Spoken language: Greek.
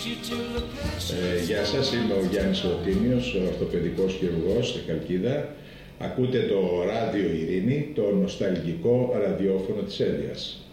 Γεια σας, είμαι ο Γιάννης Οτίνιος, ο ορθοπαιδικός χειρουργός στη Χαλκίδα. Ακούτε το Ράδιο Ειρήνη, το νοσταλγικό ραδιόφωνο της Ένδειας.